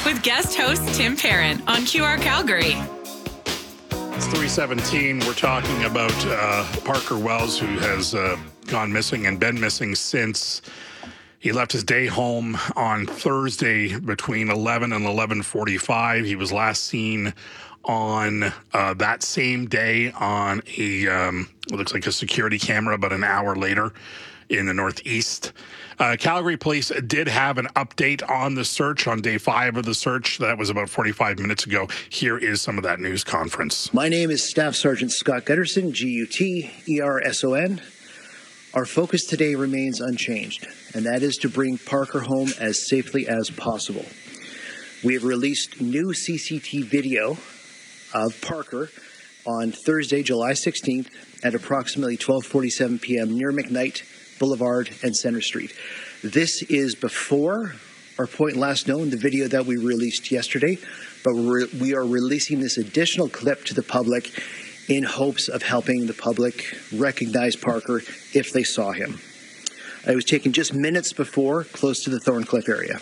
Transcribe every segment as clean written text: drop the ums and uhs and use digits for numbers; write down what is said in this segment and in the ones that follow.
with guest host Tim Parent on QR Calgary. It's 3:17. We're talking about Parker Wells, who has gone missing and been missing since he left his day home on Thursday between 11 and 11:45. He was last seen on that same day on it looks like a security camera about an hour later in the Northeast. Calgary police did have an update on the search on day 5 of the search. That was about 45 minutes ago. Here is some of that news conference. My name is Staff Sergeant Scott Gutterson, Gutterson. Our focus today remains unchanged, and that is to bring Parker home as safely as possible. We have released new CCTV video of Parker on Thursday, July 16th at approximately 12:47 p.m. near McKnight Boulevard and Center Street. This is before our point last known, the video that we released yesterday, but we are releasing this additional clip to the public in hopes of helping the public recognize Parker if they saw him. It was taken just minutes before, close to the Thorncliffe area.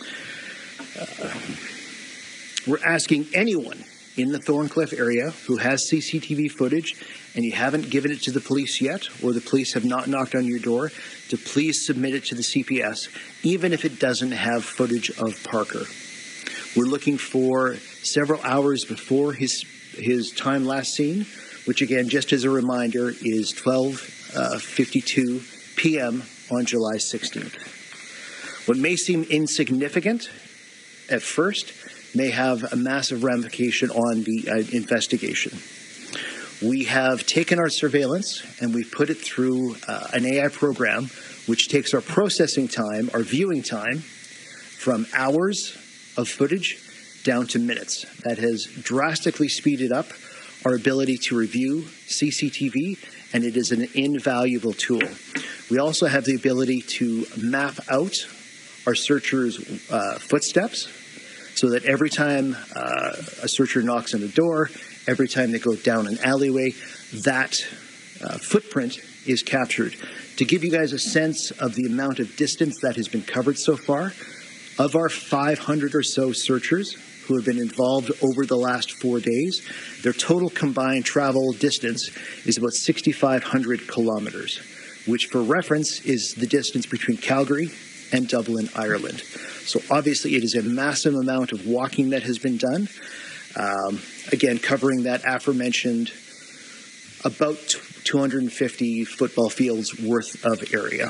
We're asking anyone in the Thorncliffe area who has CCTV footage and you haven't given it to the police yet, or the police have not knocked on your door, to please submit it to the CPS, even if it doesn't have footage of Parker. We're looking for several hours before his time last seen, which again, just as a reminder, is 12:52 p.m. on July 16th. What may seem insignificant at first may have a massive ramification on the investigation. We have taken our surveillance and we've put it through an AI program which takes our processing time, our viewing time, from hours of footage down to minutes. That has drastically speeded up our ability to review CCTV, and it is an invaluable tool. We also have the ability to map out our searchers' footsteps, so that every time a searcher knocks on the door, every time they go down an alleyway, that footprint is captured. To give you guys a sense of the amount of distance that has been covered so far, of our 500 or so searchers who have been involved over the last 4 days, their total combined travel distance is about 6,500 kilometers, which for reference is the distance between Calgary and Dublin, Ireland. So obviously it is a massive amount of walking that has been done. Again, covering that aforementioned about 250 football fields worth of area.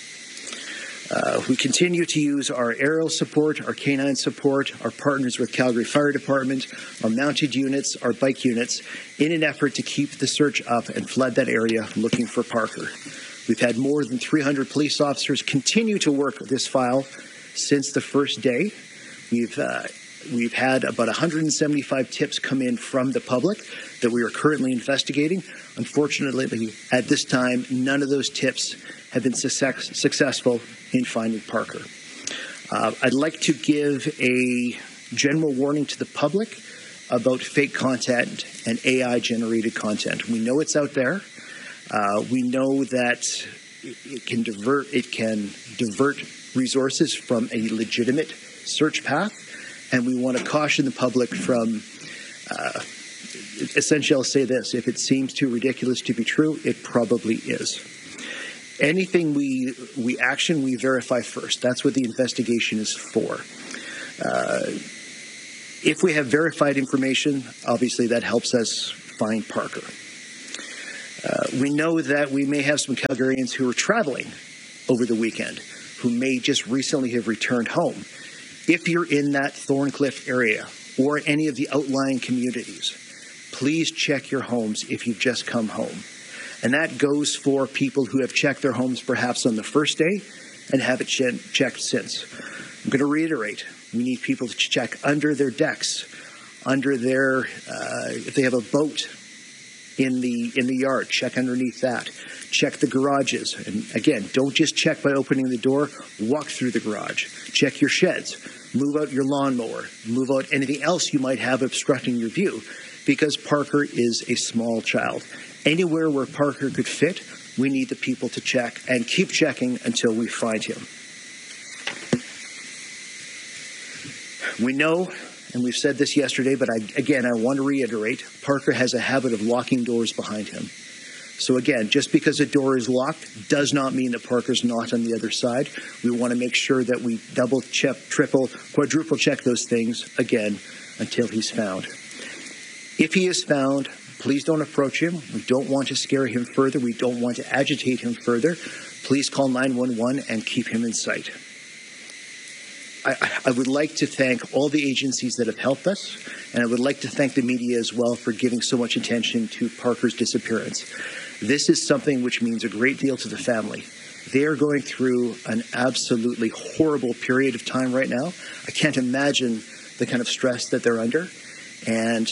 We continue to use our aerial support, our canine support, our partners with Calgary Fire Department, our mounted units, our bike units, in an effort to keep the search up and flood that area looking for Parker. We've had more than 300 police officers continue to work this file since the first day. We've had about 175 tips come in from the public that we are currently investigating. Unfortunately, at this time, none of those tips have been successful in finding Parker. I'd like to give a general warning to the public about fake content and AI-generated content. We know it's out there. We know that it can divert resources from a legitimate search path, and we want to caution the public from, essentially I'll say this, if it seems too ridiculous to be true, it probably is. Anything we action, we verify first. That's what the investigation is for. If we have verified information, obviously that helps us find Parker. We know that we may have some Calgarians who are traveling over the weekend, who may just recently have returned home. If you're in that Thorncliffe area or any of the outlying communities, please check your homes if you've just come home. And that goes for people who have checked their homes perhaps on the first day and haven't checked since. I'm going to reiterate, we need people to check under their decks, under their, if they have a boat in the yard, check underneath that. Check the garages. And again, don't just check by opening the door, walk through the garage. Check your sheds. Move out your lawnmower. Move out anything else you might have obstructing your view, because Parker is a small child. Anywhere where Parker could fit, we need the people to check and keep checking until we find him. We know, and we've said this yesterday, but I want to reiterate, Parker has a habit of locking doors behind him. So again, just because a door is locked does not mean that Parker's not on the other side. We want to make sure that we double check, triple, quadruple check those things again until he's found. If he is found, please don't approach him. We don't want to scare him further. We don't want to agitate him further. Please call 911 and keep him in sight. I would like to thank all the agencies that have helped us, and I would like to thank the media as well for giving so much attention to Parker's disappearance. This is something which means a great deal to the family. They are going through an absolutely horrible period of time right now. I can't imagine the kind of stress that they're under. And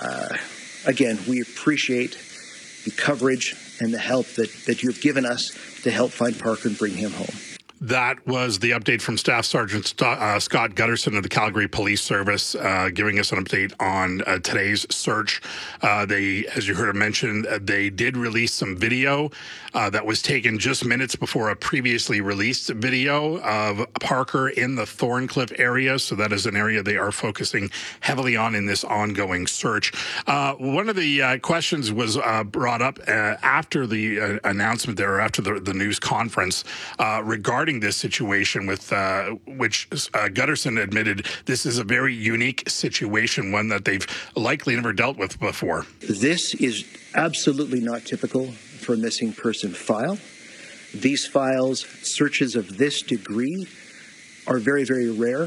again, we appreciate the coverage and the help that you've given us to help find Parker and bring him home. That was the update from Staff Sergeant Scott Gutterson of the Calgary Police Service, giving us an update on today's search. They, as you heard him mention, they did release some video that was taken just minutes before a previously released video of Parker in the Thorncliffe area. So that is an area they are focusing heavily on in this ongoing search. One of the questions was brought up after the announcement there, or after the news conference, regarding this situation with which Gutterson admitted this is a very unique situation, one that they've likely never dealt with before. This is absolutely not typical for a missing person file. These files, searches of this degree, are very, very rare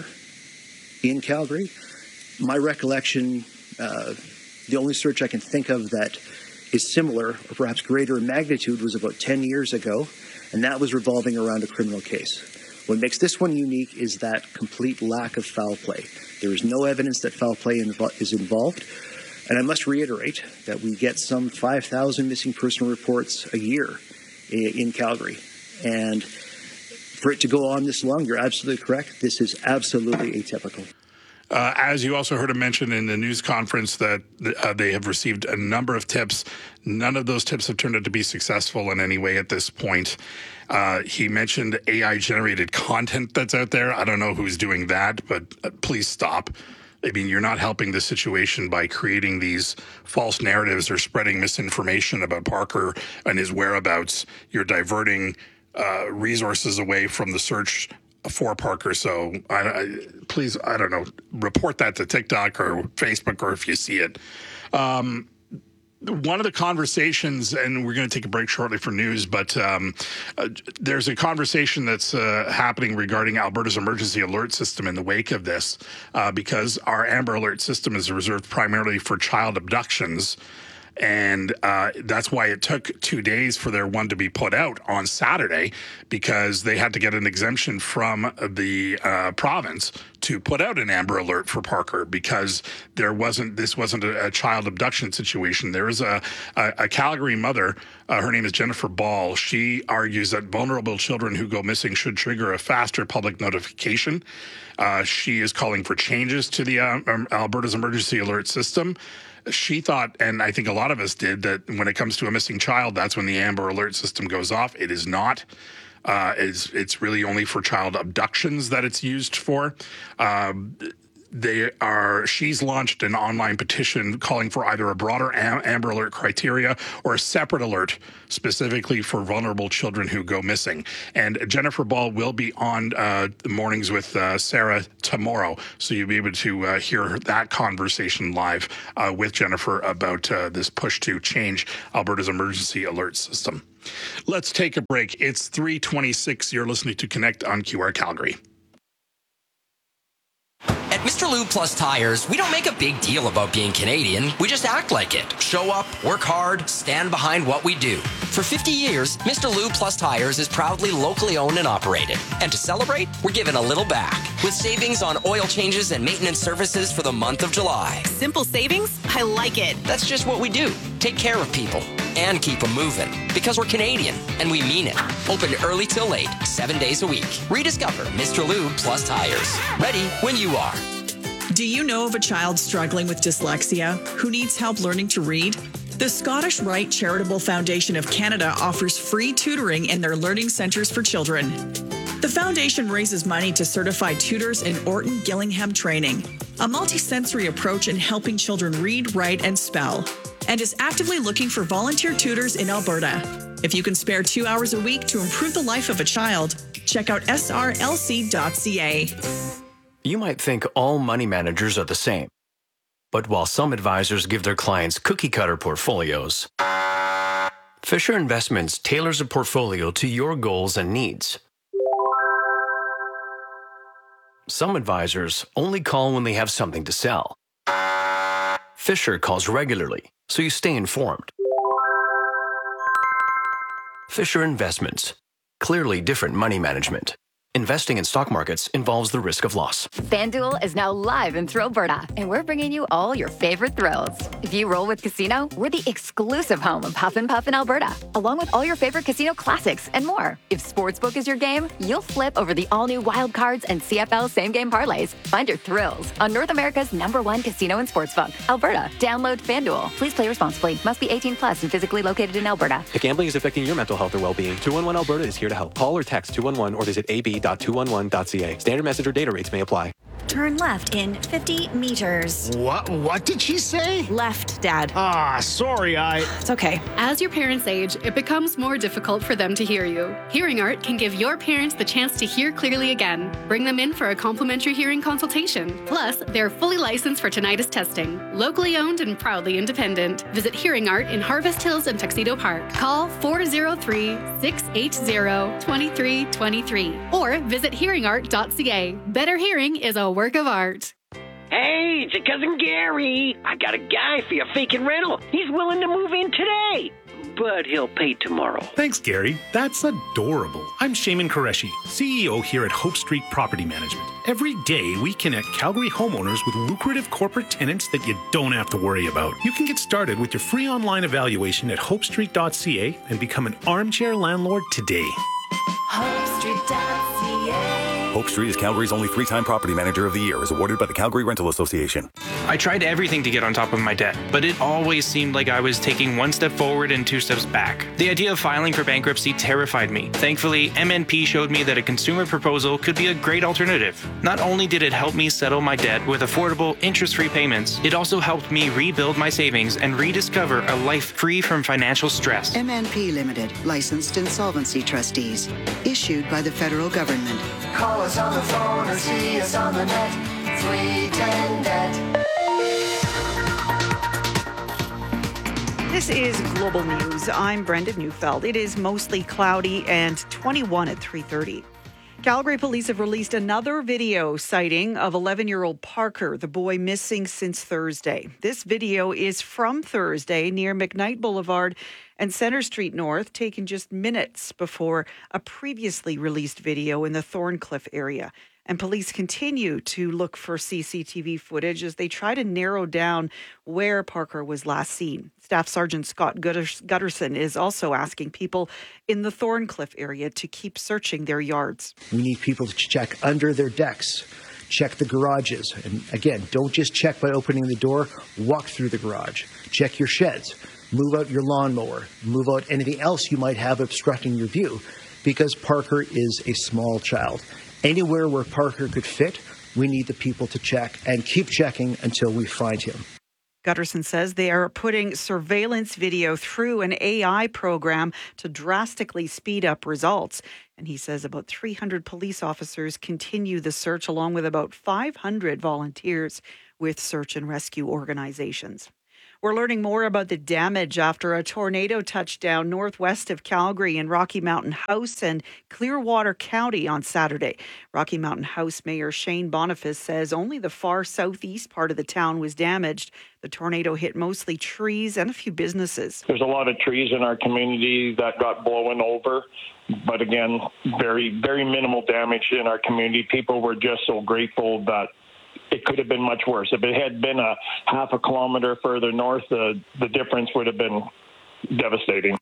in Calgary. My recollection, the only search I can think of that is similar or perhaps greater in magnitude was about 10 years ago, and that was revolving around a criminal case. What makes this one unique is that complete lack of foul play. There is no evidence that foul play is involved. And I must reiterate that we get some 5,000 missing person reports a year in Calgary. And for it to go on this long, you're absolutely correct. This is absolutely atypical. As you also heard him mention in the news conference that they have received a number of tips. None of those tips have turned out to be successful in any way at this point. He mentioned AI-generated content that's out there. I don't know who's doing that, but please stop. I mean, you're not helping the situation by creating these false narratives or spreading misinformation about Parker and his whereabouts. You're diverting resources away from the search for Parker. So please, I don't know, report that to TikTok or Facebook, or if you see it. One of the conversations, and we're going to take a break shortly for news, but there's a conversation that's happening regarding Alberta's emergency alert system in the wake of this, because our Amber Alert system is reserved primarily for child abductions. And that's why it took 2 days for their one to be put out on Saturday, because they had to get an exemption from the province to put out an Amber Alert for Parker, because this wasn't a child abduction situation. There is a Calgary mother, her name is Jennifer Ball. She argues that vulnerable children who go missing should trigger a faster public notification. She is calling for changes to the Alberta's emergency alert system. She thought, and I think a lot of us did, that when it comes to a missing child, that's when the Amber Alert system goes off. It is not. It's really only for child abductions that it's used for. She's launched an online petition calling for either a broader Amber Alert criteria or a separate alert specifically for vulnerable children who go missing. And Jennifer Ball will be on the Mornings with Sarah tomorrow, so you'll be able to hear that conversation live with Jennifer about this push to change Alberta's emergency alert system. Let's take a break. It's 3:26. You're listening to Connect on QR Calgary. At Mr. Lube Plus Tires, we don't make a big deal about being Canadian. We just act like it. Show up, work hard, stand behind what we do. For 50 years, Mr. Lube Plus Tires is proudly locally owned and operated. And to celebrate, we're giving a little back with savings on oil changes and maintenance services for the month of July. Simple savings? I like it. That's just what we do. Take care of people and keep them moving. Because we're Canadian, and we mean it. Open early till late, 7 days a week. Rediscover Mr. Lube Plus Tires. Ready when you are. Do you know of a child struggling with dyslexia who needs help learning to read? The Scottish Rite Charitable Foundation of Canada offers free tutoring in their learning centres for children. The foundation raises money to certified tutors in Orton Gillingham training, a multisensory approach in helping children read, write, and spell, and is actively looking for volunteer tutors in Alberta. If you can spare 2 hours a week to improve the life of a child, check out srlc.ca. You might think all money managers are the same. But while some advisors give their clients cookie-cutter portfolios, Fisher Investments tailors a portfolio to your goals and needs. Some advisors only call when they have something to sell. Fisher calls regularly, so you stay informed. Fisher Investments. Clearly different money management. Investing in stock markets involves the risk of loss. FanDuel is now live in Thrillberta, and we're bringing you all your favorite thrills. If you roll with Casino, we're the exclusive home of Huff and Puff in Alberta, along with all your favorite casino classics and more. If Sportsbook is your game, you'll flip over the all-new Wild Cards and CFL same-game parlays. Find your thrills on North America's #1 casino and sportsbook, Alberta. Download FanDuel. Please play responsibly. Must be 18 plus and physically located in Alberta. If gambling is affecting your mental health or well-being, 211 Alberta is here to help. Call or text 211 or visit ab.211.ca. Standard message or data rates may apply. Turn left in 50 meters. What did she say? Left, Dad. Sorry, It's okay. As your parents age, it becomes more difficult for them to hear you. Hearing Art can give your parents the chance to hear clearly again. Bring them in for a complimentary hearing consultation. Plus, they're fully licensed for tinnitus testing. Locally owned and proudly independent. Visit Hearing Art in Harvest Hills and Tuxedo Park. Call 403-680-2323 or visit hearingart.ca. Better hearing is a work of art. Hey, it's your cousin Gary. I got a guy for your vacant rental. He's willing to move in today, but he'll pay tomorrow. Thanks, Gary. That's adorable. I'm Shaman Qureshi, CEO here at Hope Street Property Management. Every day, we connect Calgary homeowners with lucrative corporate tenants that you don't have to worry about. You can get started with your free online evaluation at hopestreet.ca and become an armchair landlord today. HopeStreet.ca. Hope Street is Calgary's only 3-time Property Manager of the Year, as awarded by the Calgary Rental Association. I tried everything to get on top of my debt, but it always seemed like I was taking 1 step forward and 2 steps back. The idea of filing for bankruptcy terrified me. Thankfully, MNP showed me that a consumer proposal could be a great alternative. Not only did it help me settle my debt with affordable, interest-free payments, it also helped me rebuild my savings and rediscover a life free from financial stress. MNP Limited, licensed insolvency trustees, issued by the federal government. Call us on the phone or see us on the net. 310-NET. This is Global News. I'm Brendan Neufeld. It is mostly cloudy and 21 at 3:30. Calgary police have released another video sighting of 11-year-old Parker, the boy missing since Thursday. This video is from Thursday near McKnight Boulevard and Centre Street North, taken just minutes before a previously released video in the Thorncliffe area. And police continue to look for CCTV footage as they try to narrow down where Parker was last seen. Staff Sergeant Scott Gutterson is also asking people in the Thorncliffe area to keep searching their yards. We need people to check under their decks, check the garages. And again, don't just check by opening the door, walk through the garage, check your sheds, move out your lawnmower, move out anything else you might have obstructing your view, because Parker is a small child. Anywhere where Parker could fit, we need the people to check and keep checking until we find him. Gutterson says they are putting surveillance video through an AI program to drastically speed up results. And he says about 300 police officers continue the search, along with about 500 volunteers with search and rescue organizations. We're learning more about the damage after a tornado touched down northwest of Calgary in Rocky Mountain House and Clearwater County on Saturday. Rocky Mountain House Mayor Shane Boniface says only the far southeast part of the town was damaged. The tornado hit mostly trees and a few businesses. There's a lot of trees in our community that got blown over. But again, very, very minimal damage in our community. People were just so grateful that it could have been much worse. If it had been a half a kilometer further north, the difference would have been devastating.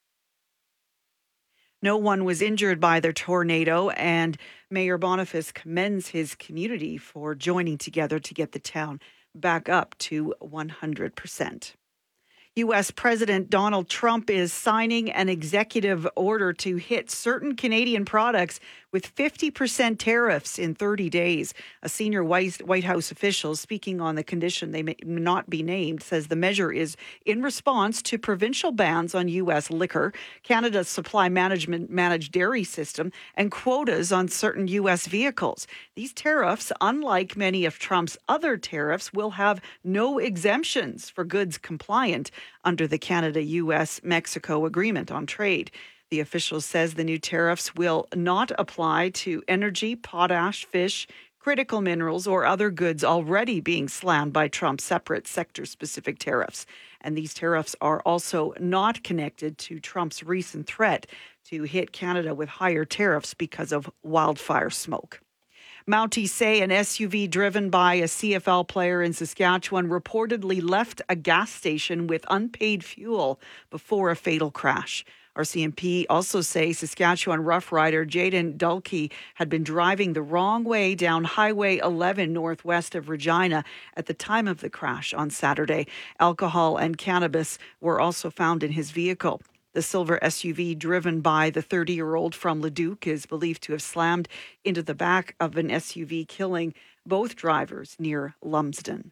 No one was injured by the tornado, and Mayor Boniface commends his community for joining together to get the town back up to 100%. U.S. President Donald Trump is signing an executive order to hit certain Canadian products with 50% tariffs in 30 days. A senior White House official speaking on the condition they may not be named says the measure is in response to provincial bans on U.S. liquor, Canada's supply managed dairy system, and quotas on certain U.S. vehicles. These tariffs, unlike many of Trump's other tariffs, will have no exemptions for goods compliant under the Canada-U.S.-Mexico Agreement on Trade. The official says the new tariffs will not apply to energy, potash, fish, critical minerals, or other goods already being slammed by Trump's separate sector-specific tariffs. And these tariffs are also not connected to Trump's recent threat to hit Canada with higher tariffs because of wildfire smoke. Mounties say an SUV driven by a CFL player in Saskatchewan reportedly left a gas station with unpaid fuel before a fatal crash. RCMP also say Saskatchewan rough rider Jaden Dulkey had been driving the wrong way down Highway 11 northwest of Regina at the time of the crash on Saturday. Alcohol and cannabis were also found in his vehicle. The silver SUV driven by the 30-year-old from Leduc is believed to have slammed into the back of an SUV, killing both drivers near Lumsden.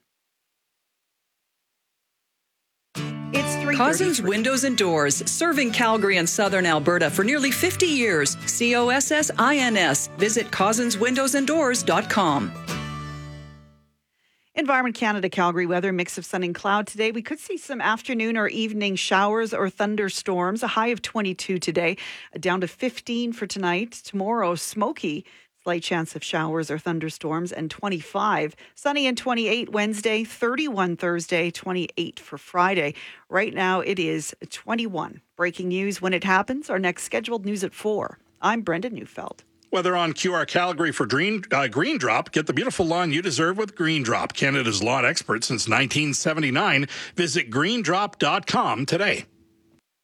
It's 3:33. Cousins Windows and Doors, serving Calgary and southern Alberta for nearly 50 years. COSSINS. Visit cousinswindowsanddoors.com. Environment Canada Calgary weather, mix of sun and cloud today. We could see some afternoon or evening showers or thunderstorms. A high of 22 today, down to 15 for tonight. Tomorrow, smoky. Slight chance of showers or thunderstorms, and 25. Sunny and 28 Wednesday, 31 Thursday, 28 for Friday. Right now it is 21. Breaking news when it happens. Our next scheduled news at 4. I'm Brenda Neufeld. Weather on QR Calgary for Green Drop. Get the beautiful lawn you deserve with Green Drop, Canada's lawn expert since 1979. Visit greendrop.com today.